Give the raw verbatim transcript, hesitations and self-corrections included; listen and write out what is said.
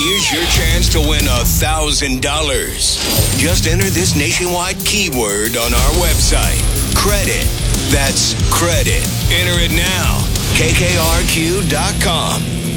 Here's your chance to win a thousand dollars. Just enter this nationwide keyword on our website. Credit. That's credit. Enter it now. K K R Q dot com.